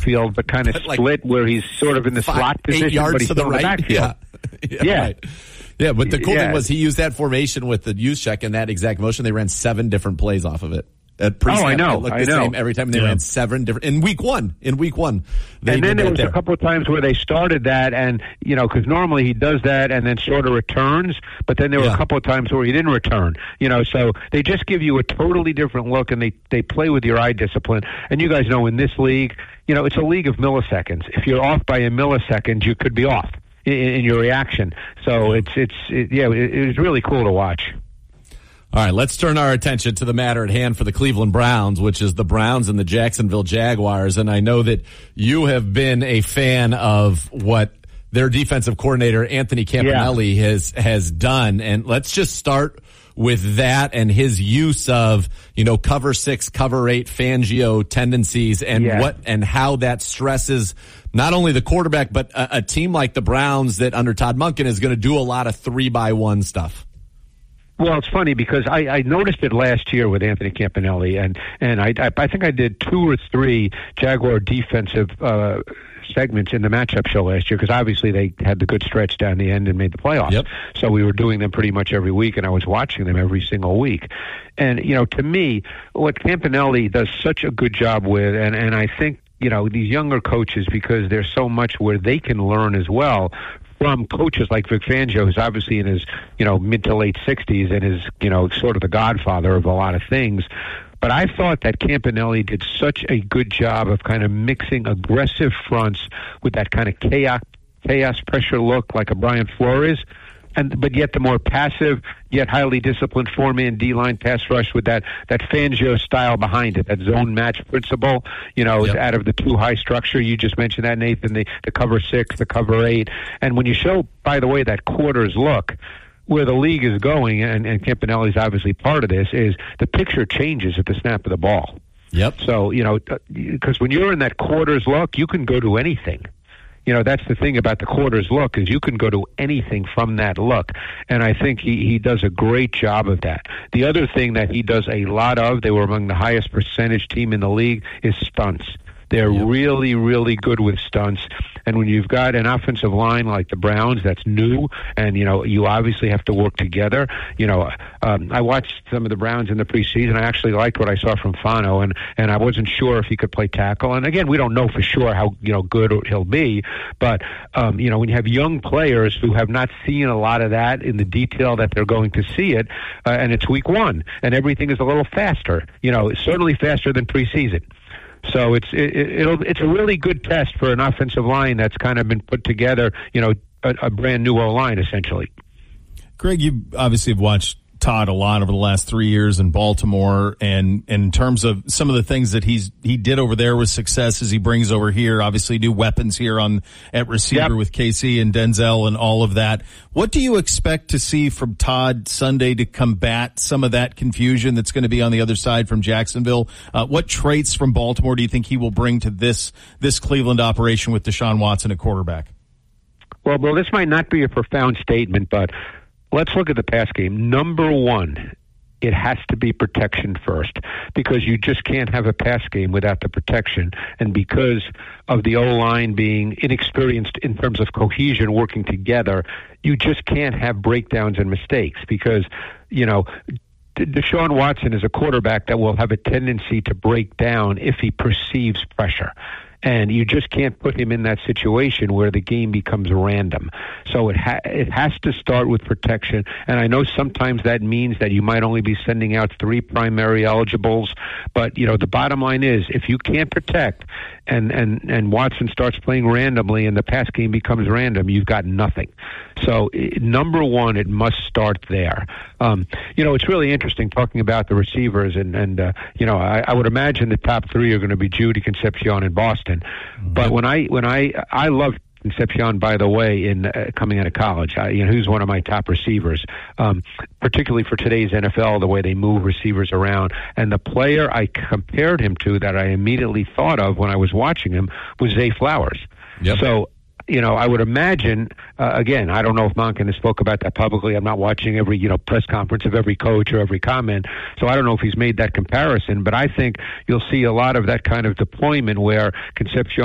backfield, but kind of split where he's sort of in the slot position, 8 yards but he's to the still right. in the backfield. Yeah. Right. Yeah, but the cool thing was he used that formation with the use check in that exact motion. They ran 7 different plays off of it. I know. It looked the same every time. They ran 7 different in week one. And then there was a couple of times where they started that, and because normally he does that and then sort of returns, but then there were a couple of times where he didn't return. So they just give you a totally different look, and they play with your eye discipline. And you guys know in this league, it's a league of milliseconds. If you're off by a millisecond, you could be off in your reaction. So it was really cool to watch. All right, let's turn our attention to the matter at hand for the Cleveland Browns, which is the Browns and the Jacksonville Jaguars. And I know that you have been a fan of what their defensive coordinator, Anthony Campanelli, has done. And let's just start with that and his use of, cover 6, cover 8 Fangio tendencies and how that stresses not only the quarterback, but a team like the Browns that under Todd Monken is going to do a lot of 3-by-1 stuff. Well, it's funny because I noticed it last year with Anthony Campanelli, and I think I did 2 or 3 Jaguar defensive segments in the matchup show last year because obviously they had the good stretch down the end and made the playoffs. Yep. So we were doing them pretty much every week, and I was watching them every single week. And, to me, what Campanelli does such a good job with, and I think, these younger coaches, because there's so much where they can learn as well from coaches like Vic Fangio, who's obviously in his, mid to late 60s and is, sort of the godfather of a lot of things. But I thought that Campanelli did such a good job of kind of mixing aggressive fronts with that kind of chaos pressure look like a Brian Flores, but yet the more passive, yet highly disciplined 4-man D-line pass rush with that Fangio style behind it, that zone match principle, out of the 2 high structure. You just mentioned that, Nathan, the cover 6, the cover 8. And when you show, by the way, that quarters look, where the league is going, and Campanelli's obviously part of this, is the picture changes at the snap of the ball. Yep. So, because when you're in that quarters look, you can go to anything. That's the thing about the quarters look, is you can go to anything from that look. And I think he does a great job of that. The other thing that he does a lot of, they were among the highest percentage team in the league, is stunts. They're really, really good with stunts. And when you've got an offensive line like the Browns that's new, and, you obviously have to work together. I watched some of the Browns in the preseason. I actually liked what I saw from Fano, and I wasn't sure if he could play tackle. And, again, we don't know for sure how, good he'll be. But, when you have young players who have not seen a lot of that in the detail that they're going to see it, and it's week 1, and everything is a little faster, certainly faster than preseason. So it's a really good test for an offensive line that's kind of been put together, a brand new O-line essentially. Greg, you obviously have watched Todd a lot over the last 3 years in Baltimore, and in terms of some of the things that he did over there with success as he brings over here, obviously new weapons here at receiver with KC and Denzel and all of that. What do you expect to see from Todd Sunday to combat some of that confusion that's going to be on the other side from Jacksonville? What traits from Baltimore do you think he will bring to this Cleveland operation with Deshaun Watson at quarterback? Well, this might not be a profound statement, but let's look at the pass game. Number 1, it has to be protection first, because you just can't have a pass game without the protection. And because of the O-line being inexperienced in terms of cohesion, working together, you just can't have breakdowns and mistakes because, Deshaun Watson is a quarterback that will have a tendency to break down if he perceives pressure. And you just can't put him in that situation where the game becomes random. So it has to start with protection. And I know sometimes that means that you might only be sending out 3 primary eligibles. But, the bottom line is if you can't protect and Watson starts playing randomly and the pass game becomes random, you've got nothing. So number 1, it must start there. It's really interesting talking about the receivers and I would imagine the top 3 are going to be Judy, Concepcion, and Boston. But when I love Concepcion, by the way, in coming out of college, who's one of my top receivers, particularly for today's NFL, the way they move receivers around. And the player I compared him to that I immediately thought of when I was watching him was Zay Flowers. Yep. So, I would imagine, again, I don't know if Monken has spoke about that publicly. I'm not watching every, press conference of every coach or every comment. So I don't know if he's made that comparison, but I think you'll see a lot of that kind of deployment where Concepcion